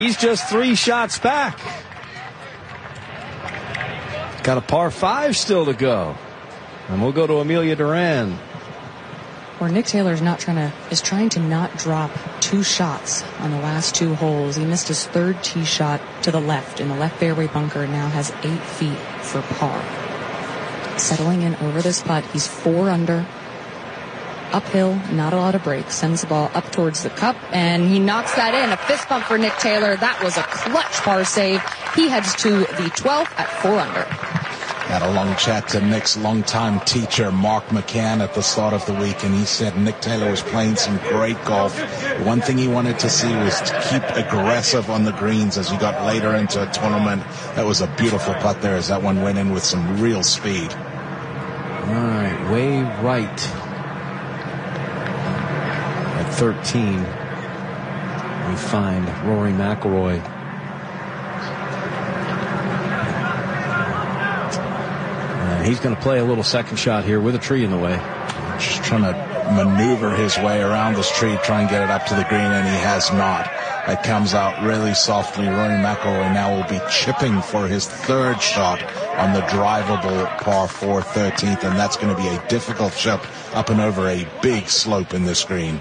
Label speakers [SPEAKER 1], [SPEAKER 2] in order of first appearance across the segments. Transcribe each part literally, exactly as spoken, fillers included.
[SPEAKER 1] He's just three shots back. Got a par five still to go. And we'll go to Amelia Duran.
[SPEAKER 2] Where Nick Taylor's not trying to is trying to not drop two shots on the last two holes. He missed his third tee shot to the left in the left fairway bunker and now has eight feet for par. Settling in over this putt, he's four under. Uphill, not a lot of breaks. Sends the ball up towards the cup, and he knocks that in. A fist bump for Nick Taylor. That was a clutch par save. He heads to the twelfth at four under.
[SPEAKER 3] Had a long chat to Nick's longtime teacher, Mark McCann, at the start of the week, and he said Nick Taylor was playing some great golf. One thing he wanted to see was to keep aggressive on the greens as you got later into a tournament. That was a beautiful putt there as that one went in with some real speed.
[SPEAKER 1] All right, way right. At thirteen, we find Rory McIlroy. And he's going to play a little second shot here with a tree in the way.
[SPEAKER 3] Just trying to maneuver his way around this tree, try and get it up to the green, and he has not. It comes out really softly. Rory McIlroy now will be chipping for his third shot on the drivable par four thirteenth, and that's going to be a difficult chip up and over a big slope in this green.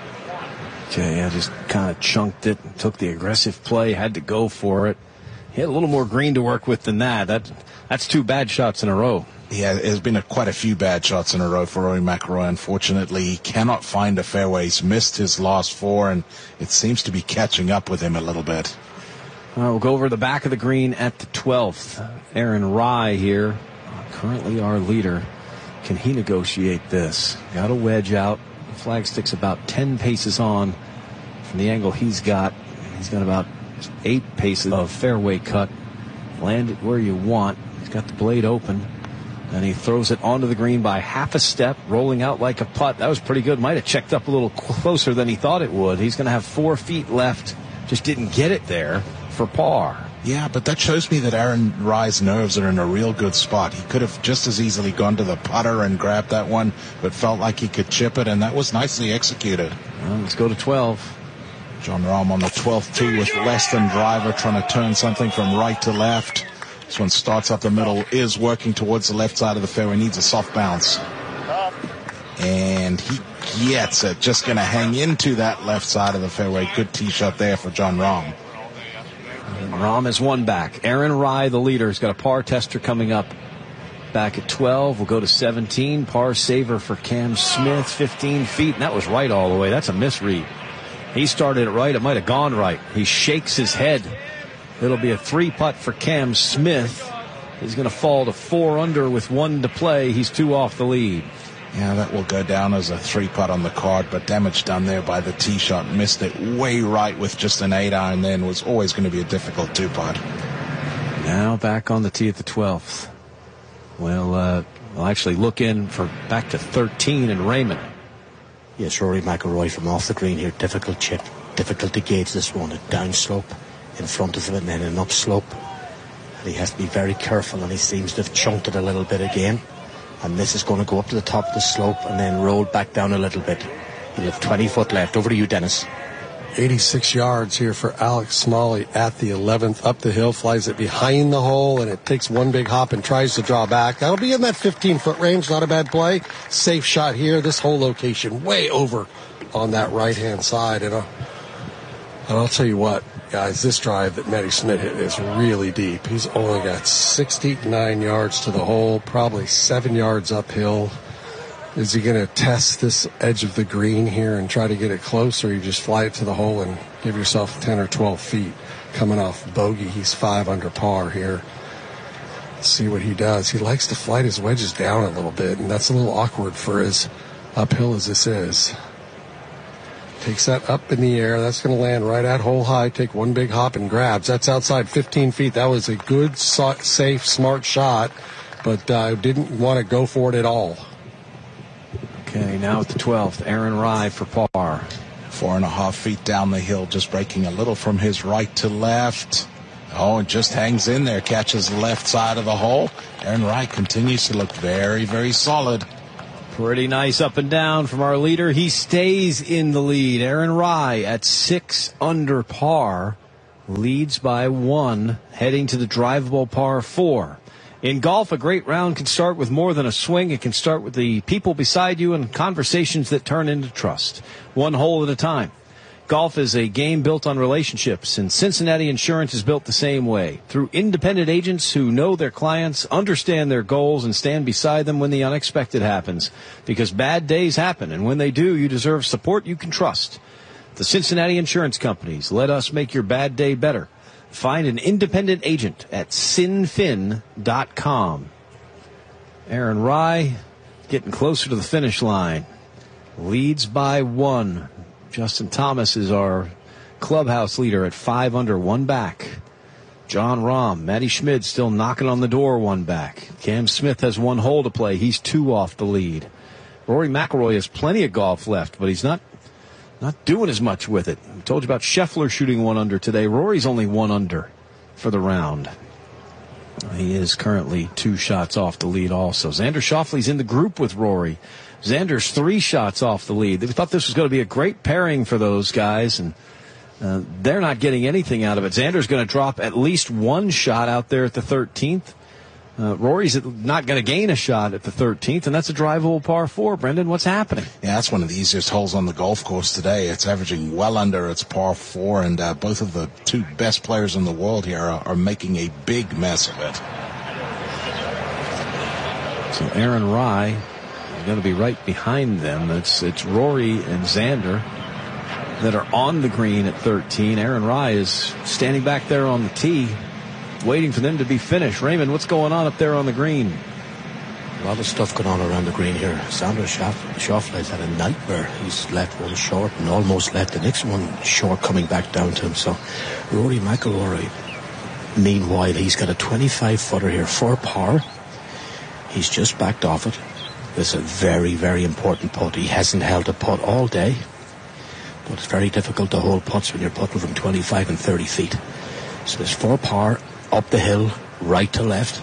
[SPEAKER 1] Okay, I just kind of chunked it, took the aggressive play, had to go for it. He had a little more green to work with than that. That that's two bad shots in a row.
[SPEAKER 3] Yeah, there's been a, quite a few bad shots in a row for Rory McIlroy. Unfortunately, he cannot find a fairway. He's missed his last four, and it seems to be catching up with him a little bit.
[SPEAKER 1] All right, we'll go over the back of the green at the twelfth. Aaron Rai here, currently our leader. Can he negotiate this? Got a wedge out. The flag sticks about ten paces on from the angle he's got. He's got about eight paces of fairway cut. Land it where you want. He's got the blade open. And he throws it onto the green by half a step, rolling out like a putt. That was pretty good. Might have checked up a little closer than he thought it would. He's going to have four feet left. Just didn't get it there for par.
[SPEAKER 3] Yeah, but that shows me that Aaron Rai's nerves are in a real good spot. He could have just as easily gone to the putter and grabbed that one, but felt like he could chip it, and that was nicely executed.
[SPEAKER 1] Well, let's go to twelve.
[SPEAKER 3] Jon Rahm on the twelfth tee with less than driver, trying to turn something from right to left. This one starts up the middle, is working towards the left side of the fairway, needs a soft bounce. And he gets it, just going to hang into that left side of the fairway. Good tee shot there for Jon Rahm.
[SPEAKER 1] And Rahm is one back. Aaron Rai, the leader, has got a par tester coming up back at twelve. We'll go to seventeen. Par saver for Cam Smith, fifteen feet. And that was right all the way. That's a misread. He started it right. It might have gone right. He shakes his head. It'll be a three putt for Cam Smith. He's going to fall to four under with one to play. He's two off the lead.
[SPEAKER 3] Yeah, that will go down as a three putt on the card, but damage done there by the tee shot. Missed it way right with just an eight iron then. Was always going to be a difficult two putt.
[SPEAKER 1] Now back on the tee at the twelfth. Well, uh, we'll actually look in for back to thirteen and Raymond.
[SPEAKER 4] Yes, Rory McIlroy from off the green here. Difficult chip. Difficult to gauge this one. A down slope in front of him and then an up slope. And he has to be very careful, and he seems to have chunked it a little bit again. And this is going to go up to the top of the slope and then roll back down a little bit. He'll have twenty foot left. Over to you, Dennis.
[SPEAKER 5] eighty-six yards here for Alex Smalley at the eleventh. Up the hill, flies it behind the hole, and it takes one big hop and tries to draw back. That'll be in that fifteen foot range. Not a bad play. Safe shot here. This whole location way over on that right-hand side. And, uh, and I'll tell you what, guys, this drive that Matty Smith hit is really deep. He's only got sixty-nine yards to the hole, probably seven yards uphill. Is he going to test this edge of the green here and try to get it close, or you just fly it to the hole and give yourself ten or twelve feet? Coming off bogey, he's five under par here. Let's see what he does. He likes to flight his wedges down a little bit, and that's a little awkward for as uphill as this is. Takes that up in the air. That's going to land right at hole high. Take one big hop and grabs. That's outside fifteen feet. That was a good, safe, smart shot, but uh, didn't want to go for it at all.
[SPEAKER 1] Okay, now at the twelfth, Aaron Rai for par.
[SPEAKER 3] Four and a half feet down the hill, just breaking a little from his right to left. Oh, and just hangs in there, catches the left side of the hole. Aaron Rai continues to look very, very solid.
[SPEAKER 1] Pretty nice up and down from our leader. He stays in the lead. Aaron Rai at six under par leads by one, heading to the drivable par four. In golf, a great round can start with more than a swing. It can start with the people beside you and conversations that turn into trust, one hole at a time. Golf is a game built on relationships, and Cincinnati Insurance is built the same way. Through independent agents who know their clients, understand their goals, and stand beside them when the unexpected happens. Because bad days happen, and when they do, you deserve support you can trust. The Cincinnati Insurance Companies. Let us make your bad day better. Find an independent agent at cinfin dot com. Aaron Rai getting closer to the finish line. Leads by one. Justin Thomas is our clubhouse leader at five under, one back. John Rahm, Matty Schmid still knocking on the door, one back. Cam Smith has one hole to play. He's two off the lead. Rory McIlroy has plenty of golf left, but he's not not doing as much with it. I told you about Scheffler shooting one under today. Rory's only one under for the round. He is currently two shots off the lead also. Xander Schauffele's in the group with Rory. Xander's three shots off the lead. They thought this was going to be a great pairing for those guys, and uh, they're not getting anything out of it. Xander's going to drop at least one shot out there at the thirteenth. Uh, Rory's not going to gain a shot at the thirteenth, and that's a drivable par four. Brendan, what's happening?
[SPEAKER 3] Yeah, that's one of the easiest holes on the golf course today. It's averaging well under its par four, and uh, both of the two best players in the world here are, are making a big mess of it.
[SPEAKER 1] So Aaron Rai is going to be right behind them. It's, it's Rory and Xander that are on the green at thirteen. Aaron Rai is standing back there on the tee, waiting for them to be finished. Raymond, what's going on up there on the green?
[SPEAKER 4] A lot of stuff going on around the green here. Xander Schauffele's had a nightmare. He's left one short and almost left the next one short coming back down to him. So Rory McIlroy, meanwhile, he's got a twenty-five footer here for par. He's just backed off it. It's a very, very important putt. He hasn't held a putt all day, but it's very difficult to hold putts when you're putting from twenty-five and thirty feet. So there's four par up the hill, right to left.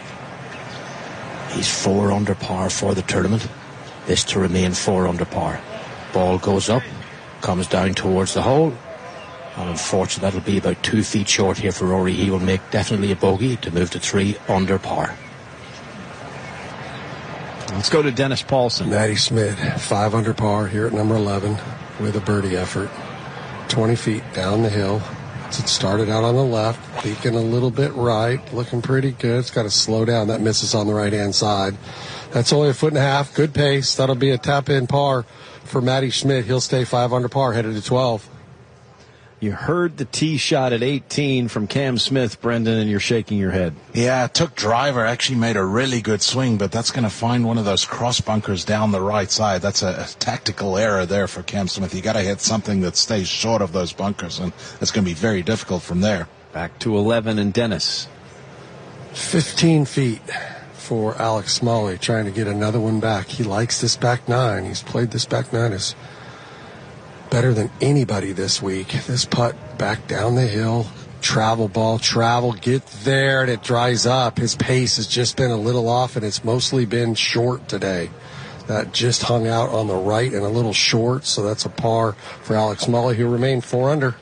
[SPEAKER 4] He's four under par for the tournament. This to remain four under par. Ball goes up, comes down towards the hole, and unfortunately that'll be about two feet short here for Rory. He will make definitely a bogey to move to three under par.
[SPEAKER 1] Let's go to Dennis Paulson.
[SPEAKER 5] Matty Schmid, five under par here at number eleven with a birdie effort. twenty feet down the hill. It started out on the left, peeking a little bit right, looking pretty good. It's got to slow down. That misses on the right-hand side. That's only a foot and a half. Good pace. That'll be a tap-in par for Matty Schmid. He'll stay five under par, headed to twelve.
[SPEAKER 1] You heard the tee shot at eighteen from Cam Smith, Brendan, and you're shaking your head.
[SPEAKER 3] Yeah, it took driver, actually made a really good swing, but that's going to find one of those cross bunkers down the right side. That's a, a tactical error there for Cam Smith. You got to hit something that stays short of those bunkers, and it's going to be very difficult from there.
[SPEAKER 1] Back to eleven and Dennis.
[SPEAKER 5] fifteen feet for Alex Smalley, trying to get another one back. He likes this back nine. He's played this back nine as better than anybody this week. This putt back down the hill, travel ball, travel, get there, and it dries up. His pace has just been a little off, and it's mostly been short today. That just hung out on the right and a little short, so that's a par for Alex Smalley, who remained four under.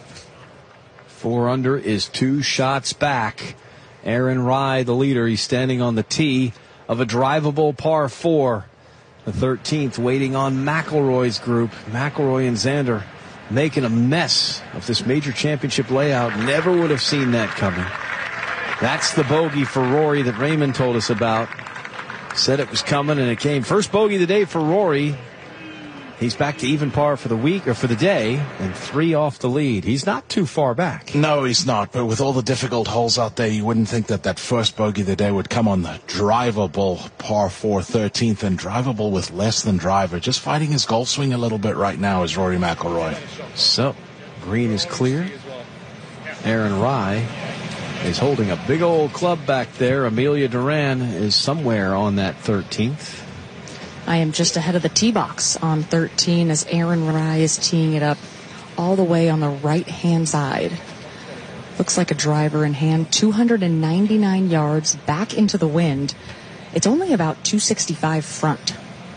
[SPEAKER 1] Four under is two shots back. Aaron Rai, the leader, he's standing on the tee of a drivable par four. The thirteenth, waiting on McIlroy's group. McIlroy and Xander making a mess of this major championship layout. Never would have seen that coming. That's the bogey for Rory that Raymond told us about. Said it was coming, and it came. First bogey of the day for Rory. He's back to even par for the week, or for the day, and three off the lead. He's not too far back.
[SPEAKER 3] No, he's not, but with all the difficult holes out there, you wouldn't think that that first bogey of the day would come on the drivable par four thirteenth, and drivable with less than driver. Just fighting his golf swing a little bit right now is Rory McIlroy.
[SPEAKER 1] So, green is clear. Aaron Rai is holding a big old club back there. Amelia Duran is somewhere on that thirteenth.
[SPEAKER 2] I am just ahead of the tee box on thirteen as Aaron Rai is teeing it up all the way on the right-hand side. Looks like a driver in hand, two hundred ninety-nine yards back into the wind. It's only about two sixty-five front.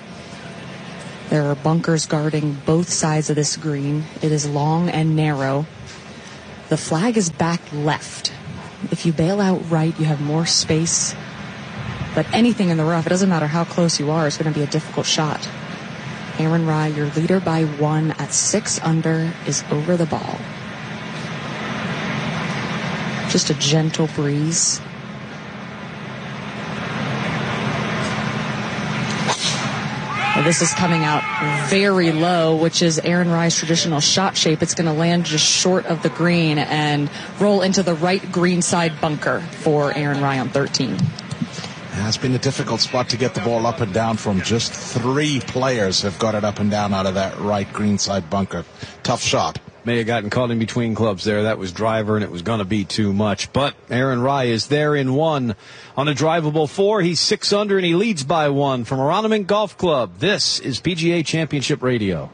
[SPEAKER 2] There are bunkers guarding both sides of this green. It is long and narrow. The flag is back left. If you bail out right, you have more space. But anything in the rough, it doesn't matter how close you are, it's going to be a difficult shot. Aaron Rai, your leader by one at six under, is over the ball. Just a gentle breeze. Well, this is coming out very low, which is Aaron Rai's traditional shot shape. It's going to land just short of the green and roll into the right green side bunker for Aaron Rai on thirteen.
[SPEAKER 3] It has been a difficult spot to get the ball up and down from. Just three players have got it up and down out of that right green side bunker. Tough shot.
[SPEAKER 1] May have gotten caught in between clubs there. That was driver, and it was going to be too much. But Aaron Rai is there in one on a drivable four. He's six under, and he leads by one from Aronimink Golf Club. This is P G A Championship Radio.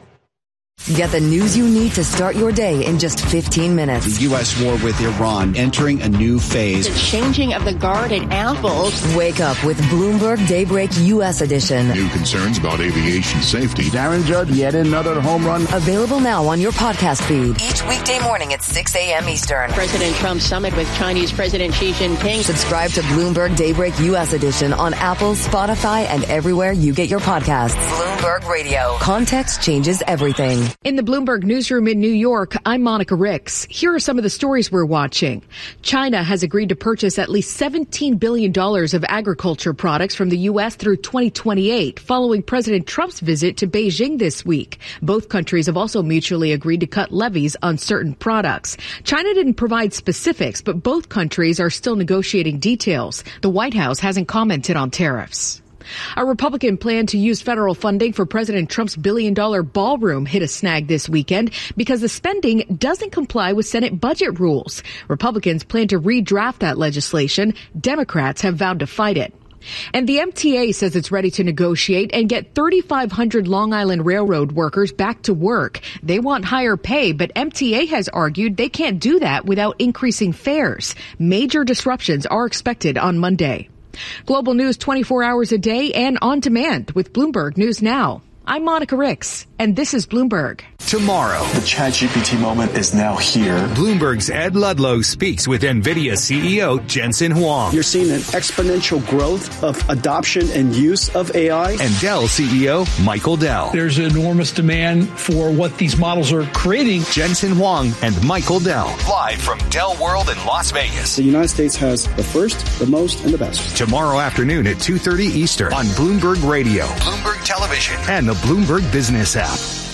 [SPEAKER 6] Get the news you need to start your day in just fifteen minutes.
[SPEAKER 7] The U S war with Iran entering a new phase.
[SPEAKER 8] The changing of the guard at Apple.
[SPEAKER 6] Wake up with Bloomberg Daybreak U S edition.
[SPEAKER 9] New concerns about aviation safety.
[SPEAKER 10] Aaron Judge, yet another home run.
[SPEAKER 6] Available now on your podcast feed. Each weekday morning at six a.m. Eastern.
[SPEAKER 8] President Trump's summit with Chinese President Xi Jinping.
[SPEAKER 6] Subscribe to Bloomberg Daybreak U S edition on Apple, Spotify, and everywhere you get your podcasts. Bloomberg Radio. Context changes everything.
[SPEAKER 11] In the Bloomberg newsroom in New York, I'm Monica Ricks. Here are some of the stories we're watching. China has agreed to purchase at least seventeen billion dollars of agriculture products from the U S through twenty twenty-eight, following President Trump's visit to Beijing this week. Both countries have also mutually agreed to cut levies on certain products. China didn't provide specifics, but both countries are still negotiating details. The White House hasn't commented on tariffs. A Republican plan to use federal funding for President Trump's billion-dollar ballroom hit a snag this weekend because the spending doesn't comply with Senate budget rules. Republicans plan to redraft that legislation. Democrats have vowed to fight it. And the M T A says it's ready to negotiate and get thirty-five hundred Long Island Railroad workers back to work. They want higher pay, but M T A has argued they can't do that without increasing fares. Major disruptions are expected on Monday. Global news twenty-four hours a day and on demand with Bloomberg News Now. I'm Monica Ricks, and this is Bloomberg.
[SPEAKER 12] Tomorrow, the ChatGPT moment is now here.
[SPEAKER 13] Bloomberg's Ed Ludlow speaks with NVIDIA C E O Jensen Huang.
[SPEAKER 14] You're seeing an exponential growth of adoption and use of A I.
[SPEAKER 13] And Dell C E O Michael Dell.
[SPEAKER 15] There's enormous demand for what these models are creating.
[SPEAKER 13] Jensen Huang and Michael Dell, live from Dell World in Las Vegas.
[SPEAKER 14] The United States has the first, the most, and the best.
[SPEAKER 13] Tomorrow afternoon at two thirty Eastern on Bloomberg Radio, Bloomberg Television, and the Bloomberg Business app.